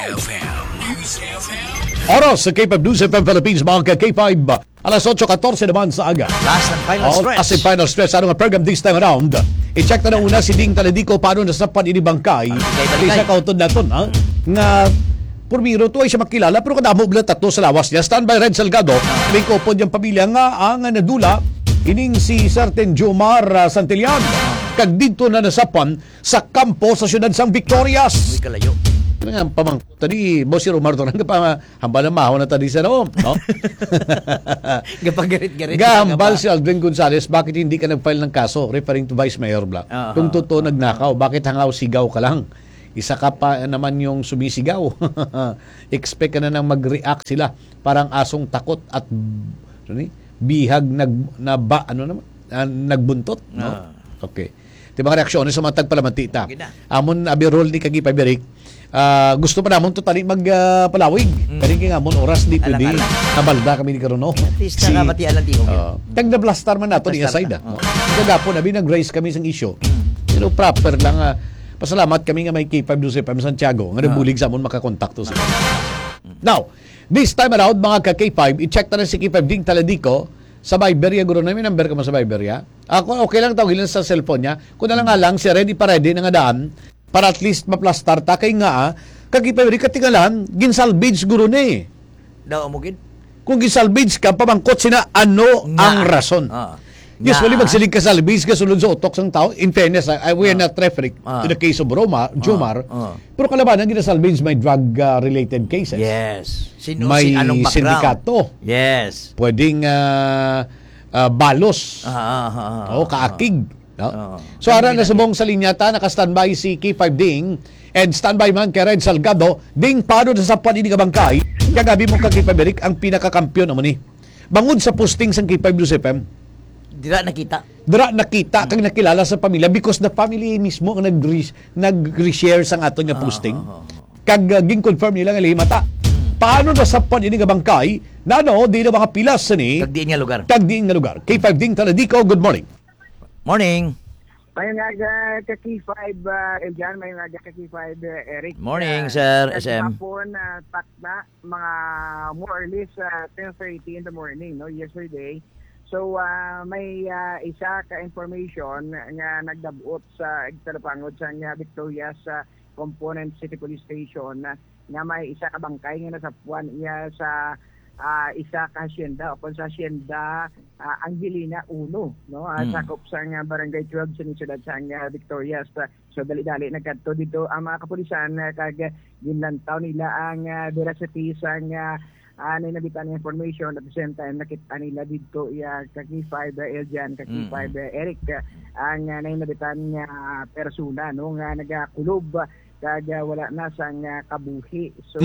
FM. News FM. Oras sa K5 News FM Philippines, mga ka-K5. Alas 8:14 naman sa aga. Last and final stretch. As in final stretch, ano nga program this time around? I-check na una si Ding Taladico paano nasapan ini bangkay. Isa kautod naton, ha? Nga Purmiro to ay siya makilala pero kadamo bala tatlo sa lawas niya. Standby Red Salgado. May kopod yung pamilya nga ang nadula ining si Certain Jomar Santillan. Kag dito na nasapan sa kampo sa siyudad sang Victorias. Uy, kalayo. Ano nga pamang tadi Boss Romar to nga pa hambal na mahaw na tadi sa noon, no? Gapagarit-garit. Gahambal si Aldrin Gonzales, bakit hindi ka nag-file ng kaso referring to Vice Mayor Bla? Kung totoo nagnakaw, bakit hangaw sigaw ka lang? Isa ka pa naman yung sumisigaw. Expect ka na nang mag-react sila parang asong takot at bihag nagbuntot, no? Okay. Diba reaksyon sa mga tagpalamantita? Amon abirol ni Kagi Paberik. Gusto pa namon to tani magpalawig. Kani nga amon oras di pwede. Nabalda kami ni karon no. Tista nga matialan di ko. Tag na blastar man nato ni aside. Kagapon abi nag-raise kami sang issue. Pero proper lang pasalamat kami nga may K5 News FM Santiago nga nabulig sa amon makakontakto sila. Now, this time around mga ka-K5, i-check na si K5 Ding Taladico sa Viberia. Guro na may number ka mo sa Viberia. Ako okay lang tawagin lang sa cellphone niya. Kung na lang si ready na nga daan para at least maplastar ta kay nga K5 Ding katingalan ginsalvage guro ni. Daw amugid. Kung ginsalvage ka pamangkot sina ano ang rason. Usually magsilig ka salvage ka sulod sa utok sang tao. In fairness, we are not referring to the case of Jomar. Pero kalabanan ginasalvage may drug-related cases. Yes. May anong sindikato. Yes. Pwedeng balos. O kaakig. No? So ara na subong sa linyata, naka-standby si K5 Ding and standby man kay Red Salgado. Ding, paano na sa panini ka bangkay? Kagabi mo kay K5 Eric ang pinaka-kampiyon mo ni. Bangod sa posting sa K5 News FM. Dira nakita kag nakilala sa pamilya because the family mismo ang nag-reshare sang ato nga posting. Kag ging-confirm nila nga lihimata. Paano nasapan ini nga bangkay? Nano di na mga pilas ni Tagdiin nga lugar. K5 Ding Taladico, good morning. Morning. May nga ka-K5 Eljan, may nga ka-K5 Eric. Morning, Sir SM. Kahapon takna mga more or less 10:30 in the morning, no, yesterday. So may isa ka information nga nagdabot sa Igtalapangod sa Victoria sa Component City Police Station nga may isa ka bangkay nga nasapuan iya sa isa ka hacienda upon sa hacienda Angelina 1, no? Sakop sa barangay 12 sa siyudad sa Victoria. So dali-dali nagkadto dito ang mga kapulisan kag ginlantaw nila ang veracity sa nabitan ng information. At the same time nakita nila dito K5 Eljan, K5 Eric ang nabitan nga persona no nga nagakulob kag wala na sang kabuhi. So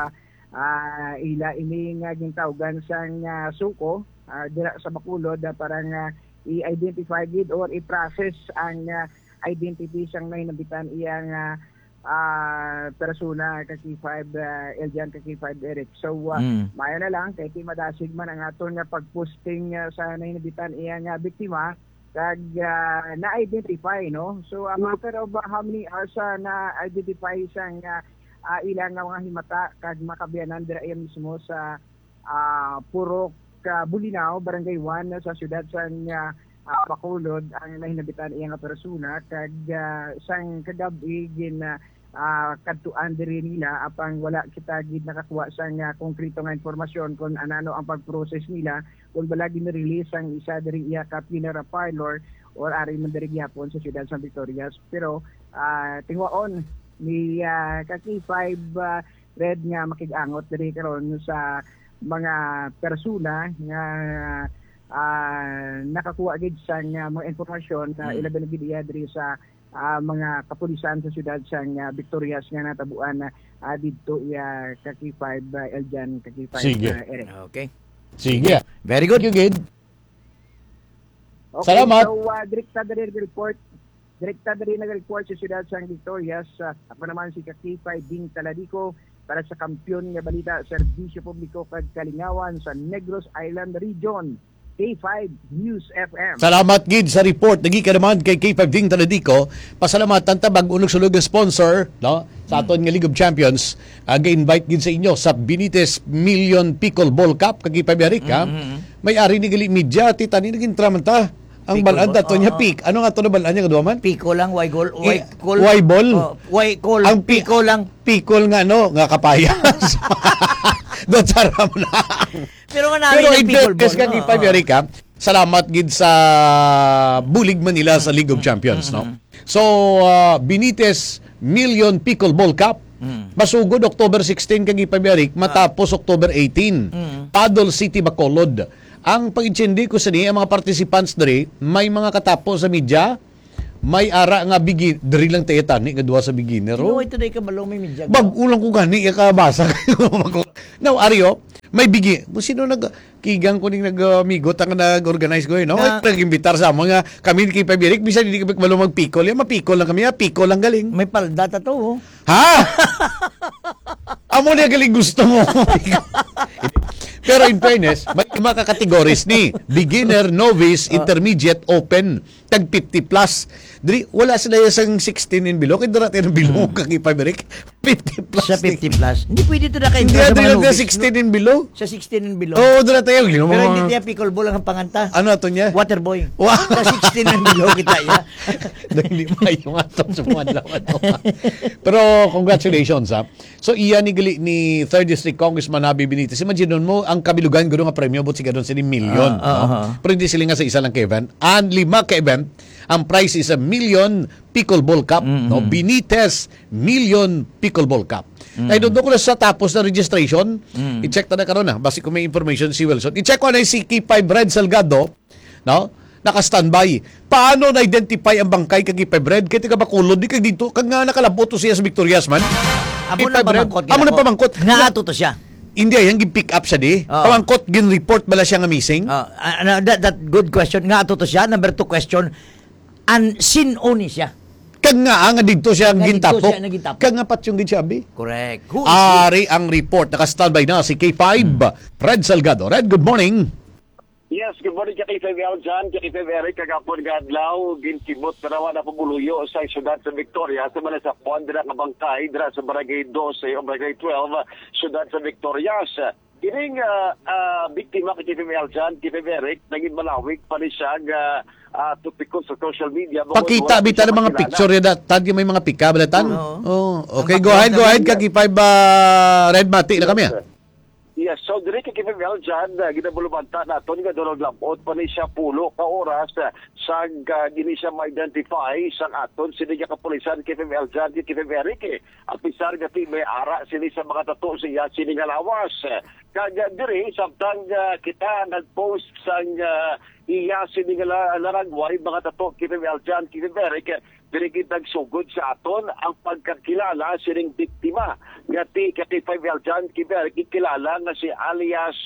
ila ini nga gintawgan sang suko dira sa Bacolod para nga i-identify gid or i-process ang identity sang nabitan iyang persona K5 Eljan, K5 Eric. So mayo na lang kay madasig man ang aton nga pagposting sa nainabitan iyang biktima kag na-identify, no? So matter of how many hours na-identify sang ilang mga himata kag makabiyanan dira mismo sa Purok Bulinaw, Barangay 1 sa siyudad sa Bacolod ang nahinabitan iyang persona kag sang kagabi gin kadtuan diri nila apang wala kita gid nakakuha sang konkreto nga informasyon kung anano ang pag-process nila kung balagi ni-release ang isa diri iya ka pillar parlor or ari man diri gyapon sa siyudad sa Victorias. Pero tingwaon ni K5 Red nga makigangot diri karon sa mga persona nga nakakuha gid sang mga informasyon na ilaban gid diri sa mga kapulisan sa siyudad sa Victorias nga natabuan dito K5 Eljan, K5 Eric. Okay. Sige. Very good. You good? Okay, salamat. So direkta diri nag-report sa siyudad sa Victorias. Ako naman si K5 Ding Taladico para sa kampiyon nga balita serbisyo publiko kag kalingawan sa Negros Island Region. K5 News FM. Salamat gid sa report nagi ka naman kay K5 Ding Taladico. Pasalamatan ta bag-unong sulog nga sponsor, no? Sa aton nga League of Champions, ga-invite gid sa inyo sa Benitez Million Pickleball Cup kag K5 Eric, ha? May-ari ni gali media ti tani naging tramanta. Ang balaan dato niya pick. Ano nga to na balaan niya kadua man? Pico lang, Y goal, Y goal. Y ball. Y goal. Ang Pico lang. Pikol nga nga kapayas. Doon sarap na. Pero manami Pero ng in pickleball. fairness kang K5 Eric, ha? Salamat gid sa bulig Manila sa League of Champions, no? So, Benitez Million Pickleball Cup. Masugod October 16 kag K5 Eric, matapos October 18. Paddle City Bacolod. Ang pag-intindi ko sa niya, ang mga participants diri, may mga katapo sa media, may ara nga diri lang tayo tani nga duwa sa beginner. Sino ito na ikabalong may midya? Bag-ulang ko gani, ikabasa kayo. Now, Ario, may sino kigang ko ning nag-amigot ang nag-organize ko, no? Nag-imbitar sa mga kami kay Pabirik, bisan hindi kami malo mag-pikol. Mapikol lang kami, pikol lang galing. May palda ta to, oh. Ha? Amo na galing gusto mo. Pero in fairness, may mga categories ni beginner, novice, intermediate, open, tag 50 plus. Diri wala sila yung 16 in below. Kaya darating ng below kag Pabrik 50 plus. Sa 50 plus. Hindi pwede ito na kayo. Hindi natin 16 in below. Sa 16 and below. Oo, darating. Pero hindi niya pickleball ang panganta. Ano ato niya? Waterboy. Wow. Sa 16 and below kita ya. Dahil yung ato sa mga lawan. Pero congratulations, ha. So iyan ni 3rd District Congressman Abi Benitez. Imagine mo ang kabilugan guro nga premyo but siga doon sila million. Pero hindi sila nga sa isa lang ka event. And 5 ka event, ang price is a million pickleball cup. No? Benitez Million Pickleball Cup. Ay doon ko na sa tapos na registration. I-check na karon na. Basi kung may information si Wilson. I-check ko na si K5 Red Salgado. No? Naka-standby. Paano na-identify ang bangkay kag K5 Red? Kaya ka bakulod di kag dito. Kag nga nakalabot to siya sa Victorias man. Amo na pamangkot. Amo na pamangkot. Naato to siya. Hindi ay gi-pick up siya di. Pamangkot gin-report bala siya nga missing. That good question. Nga to siya. Number 2 question. An sinoni siya. Kag nga dito siya gintapok. Nagintapok. Kag nga pat yung gitsabi. Correct. Who is Ari ang report. Naka-standby na si K5 Red Salgado. Red, good morning. Yes, good morning kay K5 Aljan, kay K5 Eric, kagapon gadlaw, ginkibot na na pabuluyo sa syudad sa Victoria, sa mga sa Juan, dira ka bangkay, dira sa Barangay 12 o Barangay 12, syudad sa Victoria. Kining biktima kay K5 Aljan, K5 Eric, naging malawig pa rin siya tupikon sa social media. Pakita bita ng mga picture ya tadi may mga pika balatan. Okay, go ahead kag K5 Red Mati na kami. Yes, so dire kay K5 Aljan, ginabulubanta naton nga Donald Lampot pa ni siya pulo ka oras sa gini siya ma-identify sa aton sini ka kapulisan K5 Aljan, K5 Eric. Apisar gati may ara sini sa mga tato siya sini nga lawas. Kag dire samtang kita nag-post sang iya sini nga laragway mga tato K5 Aljan, K5 Eric, dire kita nagsugod sa aton ang pagkakilala sining biktima. Gati K5 Aljan, K5 Eric kilala nga si alias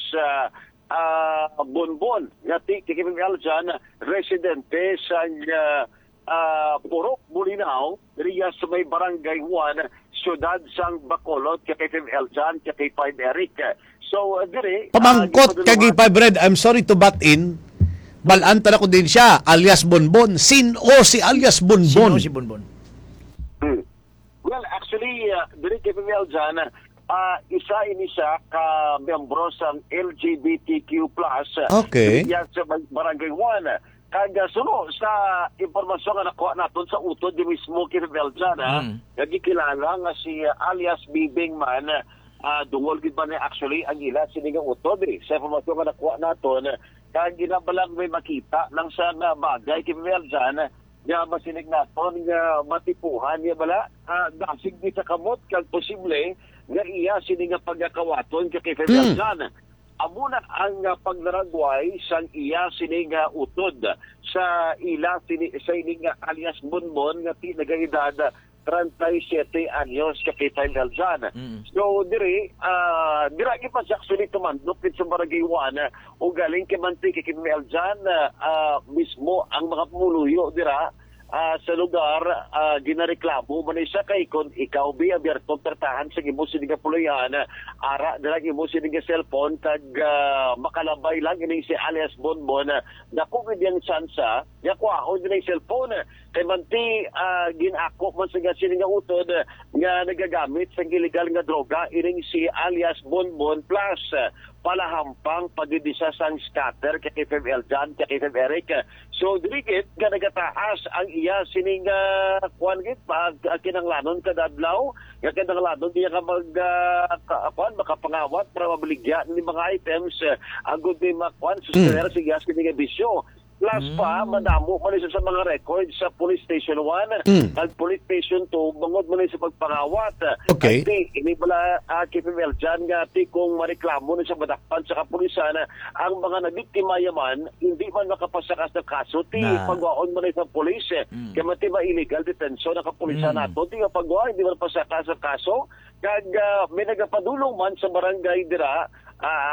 Bonbon. Gati K5 Aljan, residente sa Purok, Bulinaw, riya sa may Barangay 1, siyudad sang Bacolod, K5 Aljan, K5 Eric. So, dire pamangkot kag K5 Red, I'm sorry to butt in. Balanta na ko din siya, alias Bonbon. Sino si alias Bonbon? Sino si Bonbon? Well, actually, dire K5 Aljan, isa ini siya ka membro sa LGBTQ+. Okay. Yan sa Barangay 1. Kaya suno sa impormasyon nga nakuha natin sa utod di mismo K5 Aljan, nagkikilala nga si alias Bibing Man, dungol gid ba niya actually ang ila sinigang utod sa impormasyon nga nakuha natin, kaya ginabalang may makita lang sa bagay K5 Aljan nga masinig natin nga matipuhan niya bala dasig di sa kamot kag posible nga iya sininga pagkakawaton kay K5 Aljan. Amo na ang paglaragway sang iya sininga utod sa ila sa ininga alias Bonbon nga pinagaedad 37 anyos kay K5 Aljan. So diri pa siya actually tumandok sa Barangay 1 o galing kay Manti kay K5 Aljan mismo ang mga pumuluyo dira sa lugar ginareklamo man siya kay kung ikaw bi abierto tratahan sa imo sining puloyan ara dala imo sining cellphone kag makalabay lang ining si alias Bonbon na kung yung tsansa ya kuhaon din ang cellphone kay manti ginako man sa sining utod nga nagagamit sa illegal nga droga ining si alias Bonbon plus palahampang pagdidisa sang scatter kay FM Eljan kay FM Eric. So dirigit nga nagataas ang iya sining kuan git pag kinanglanon kadadlaw nga kinanglanon diya ka mag makapangawat para mabaligya ni mga items ang good ni makuan suster sa gas kini nga bisyo. Plus pa, madamo man isa sa mga records sa Police Station 1 at Police Station 2, bangod man sa pagpangawat. Okay. At ini pala KPML dyan nga kung mareklamo na sa madakpan sa kapulisan ang mga nabiktima yaman, hindi man makapasakas ng kaso, pagwaon man sa police. Kaya mati ba illegal detention ng kapulisan nato, pagwaon, hindi man pasakas ng kaso. Kag may nagapadulong man sa barangay dira,